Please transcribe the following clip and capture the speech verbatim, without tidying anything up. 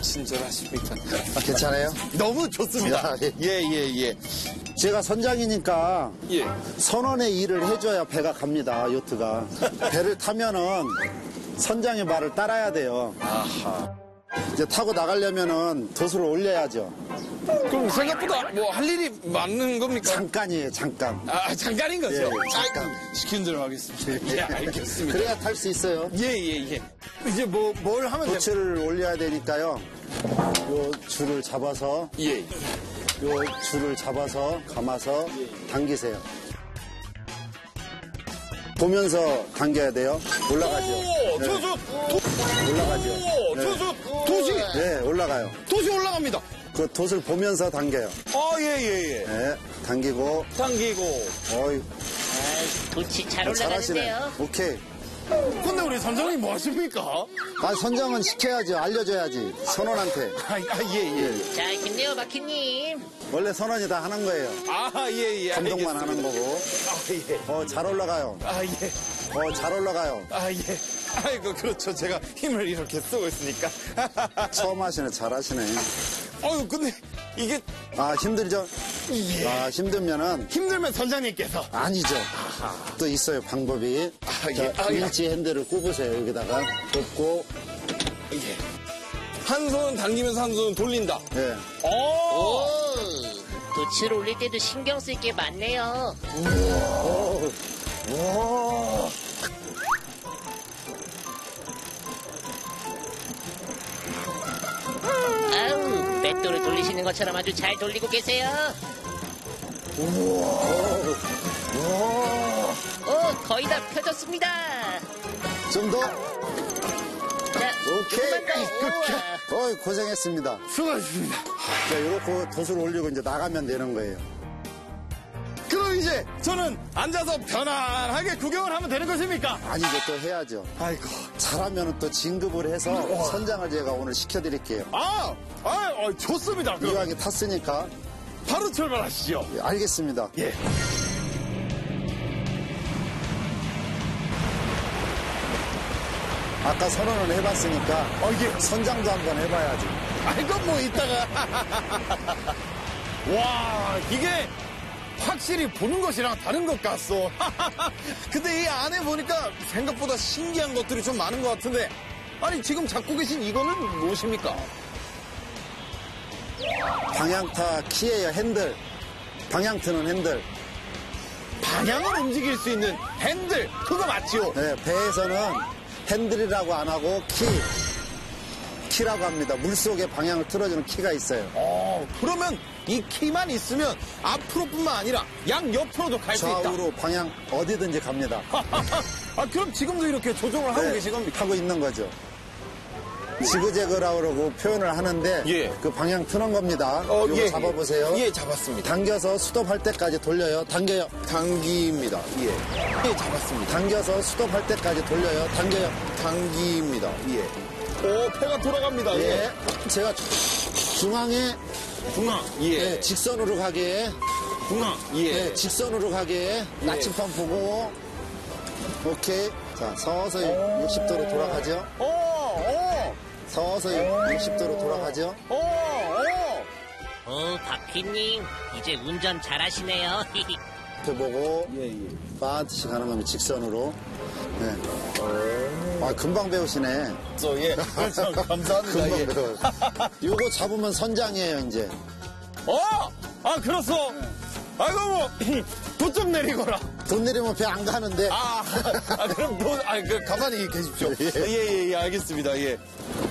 친절하십니까? 아, 괜찮아요? 너무 좋습니다. 예, 예, 예, 예. 제가 선장이니까 예. 선원의 일을 해줘야 배가 갑니다, 요트가. 배를 타면은 선장의 말을 따라야 돼요. 아하. 이제 타고 나가려면은 돛을 올려야죠. 그럼 생각보다 뭐 할 일이 많은 겁니까? 잠깐이에요, 잠깐. 아, 잠깐인 거죠? 예, 잠깐. 아이고, 시킨 대로 하겠습니다. 예, 알겠습니다. 그래야 탈 수 있어요. 예, 예, 예. 이제 뭐, 뭘 하면 돼요? 돛을 올려야 되니까요. 요 줄을 잡아서, 예. 요 줄을 잡아서 감아서 당기세요. 보면서 당겨야 돼요. 올라가죠. 오, 네. 저, 저, 도, 올라가죠. 오, 네. 저, 저, 돛이, 네, 올라가요. 돛이 올라갑니다. 그 돛을 보면서 당겨요. 아, 예, 예, 예. 네, 당기고, 당기고. 어이, 아, 도치 잘 잘하시네. 올라가는데요. 오케이. 근데 우리 선장님 뭐 하십니까? 아, 선장은 시켜야죠. 알려줘야지. 선원한테. 아, 아, 예, 예. 자, 힘내요, 바퀴님. 원래 선원이 다 하는 거예요. 아, 예, 예. 감독만 알겠습니다. 하는 거고. 아, 예. 어, 잘 올라가요. 아, 예. 어, 잘 올라가요. 아, 예. 아이고, 그렇죠. 제가 힘을 이렇게 쓰고 있으니까. 처음 하시네. 잘 하시네. 아유, 근데 이게 아, 힘들죠? 예. 아, 힘들면은 힘들면 선장님께서. 아니죠. 또 있어요, 방법이. 아, 예. 자, 아, 예. 일지 핸들을 꼽으세요. 여기다가 꼽고. 예. 한 손은 당기면서 한 손은 돌린다. 예. 오! 오, 도치를 올릴 때도 신경 쓸 게 많네요. 오, 오! 아우, 백도를 돌리시는 것처럼 아주 잘 돌리고 계세요. 오, 거의 다 펴졌습니다. 좀 더. 자, 오케이. 조금만 더. 우와. 어이, 고생했습니다. 수고하셨습니다. 자, 이렇게 돛을 올리고 이제 나가면 되는 거예요. 그럼 이제 저는 앉아서 편안하게 구경을 하면 되는 것입니까? 아니죠, 또 해야죠. 아이고. 잘하면 또 진급을 해서 선장을 제가 오늘 시켜드릴게요. 아! 아, 아 좋습니다. 그럼 이왕에 탔으니까. 바로 출발하시죠. 예, 알겠습니다. 예. 아까 선언을 해봤으니까 어, 예. 선장도 한번 해봐야지. 아이고, 뭐, 이따가. 와, 이게 확실히 보는 것이랑 다른 것 같소. 근데 이 안에 보니까 생각보다 신기한 것들이 좀 많은 것 같은데. 아니, 지금 잡고 계신 이거는 무엇입니까? 방향타 키예요, 핸들. 방향 트는 핸들. 방향을 움직일 수 있는 핸들. 그거 맞지요? 네, 배에서는 핸들이라고 안 하고 키. 키라고 합니다. 물속에 방향을 틀어주는 키가 있어요. 어, 그러면 이 키만 있으면 앞으로뿐만 아니라 양옆으로도 갈 수 있다. 좌우로 방향 어디든지 갑니다. 아, 그럼 지금도 이렇게 조종을 하고 네, 계신 겁니까? 하고 있는 거죠. 지그재그라고 그러고 표현을 하는데 예. 그 방향 트는 겁니다. 어, 이거 예, 잡아보세요. 예, 잡았습니다. 당겨서 스톱할 때까지 돌려요. 당겨요. 당기입니다. 예. 예, 잡았습니다. 당겨서 스톱할 때까지 돌려요. 당겨요. 당기입니다. 예. 오, 배가 돌아갑니다. 예. 예. 제가 중앙에 중앙. 예. 예, 직선으로 가게. 중앙. 예. 예, 직선으로 가게. 나침판 보고. 오케이. 자, 서서히 육십 도로 돌아가죠. 오, 오, 서서히 육십 도로 돌아가죠. 오, 오. 오, 바퀴님, 이제 운전 잘하시네요. 그 보고 예, 예. 반드시 가는 겁니다. 직선으로. 네. 아, 금방 배우시네. 저, 예. 그렇죠. 감사합니다. 금방 예. 배워. 요거 잡으면 선장이에요, 이제. 어! 아, 그렇소. 아이고, 뭐, 붓 좀 내리거라. 돈 내리면 배 안 가는데. 아, 아, 그럼 돈, 아, 그, 가만히 계십시오. 예. 예, 예, 예, 알겠습니다. 예.